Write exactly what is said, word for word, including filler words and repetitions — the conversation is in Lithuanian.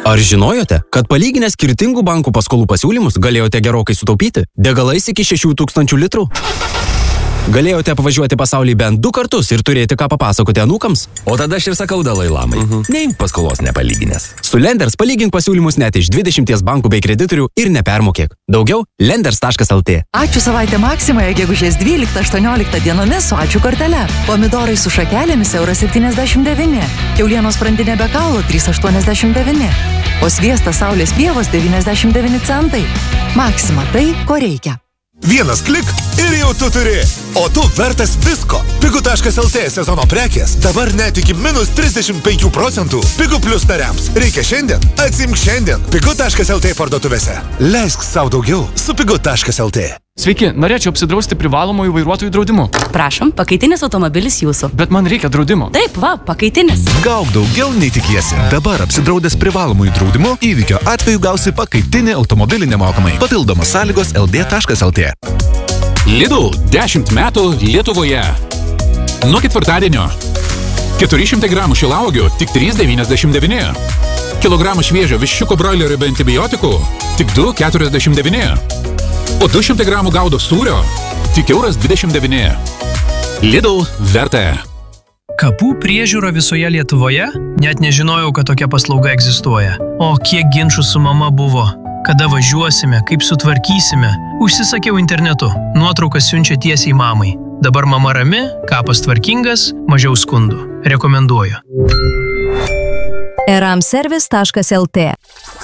Ar žinojote, kad palyginę skirtingų bankų paskolų pasiūlymus galėjote gerokai sutaupyti? Degalais iki šešių tūkstančių litrų? Galėjote apvažiuoti pasaulį bent du kartus ir turėti ką papasakoti anūkams? O tada aš ir sakau Dalai Lamai. Uh-huh. Neimk paskolos nepalyginęs. Su Lenders palygink pasiūlymus net iš dvidešimties bankų bei kreditorių ir nepermokėk. Daugiau lenders taškas el tė. Ačiū savaitę Maksimoje gegužės dvyliktą aštuonioliktą dienomis su ačiū kortele. Pomidorai su šakelėmis euras septyniasdešimt devyni. Kiaulienos sprandinė be kaulo trys aštuoniasdešimt devyni. O sviestas saulės pievos devyniasdešimt devyni centai. Maksima tai, ko reikia. Vienas klik ir jau tu turi. O tu vertas visko. Pigu taškas el tė sezono prekės dabar net iki minus trisdešimt penkių procentų. Pigu plus nariams. Reikia šiandien? Atsimk šiandien. Pigu taškas el tė parduotuvėse. Leisk sau daugiau su Pigu taškas el tė. Sveiki, norėčiau apsidrausti privalomųjų vairuotojų draudimu. Prašom, pakaitinis automobilis jūsų. Bet man reikia draudimo. Taip, va, pakaitinis. Gauk daugiau nei tikiesi. Dabar apsidraudęs privalomųjų draudimu, įvykio atveju gausi pakaitinį automobilį nemokamai. Papildomos sąlygos el dė taškas el tė. Lidl dešimt metų Lietuvoje. Nuo ketvirtadienio. keturi šimtai gramų šilauogių tik trys devyniasdešimt devyni. Kilogramą šviežio viščiuko broilerio be antibiotikų tik du keturiasdešimt devyni. O du šimtai gramų gaudo sūrio tik euras dvidešimt devyni. Lidl vertė. Kapų priežiūra visoje Lietuvoje? Net nežinojau, kad tokia paslauga egzistuoja. O kiek ginčų su mama buvo. Kada važiuosime, kaip sutvarkysime. Užsisakiau internetu. Nuotraukas siunčia tiesiai mamai. Dabar mama rami, kapas tvarkingas, mažiau skundų. Rekomenduoju. eramservice taškas el tė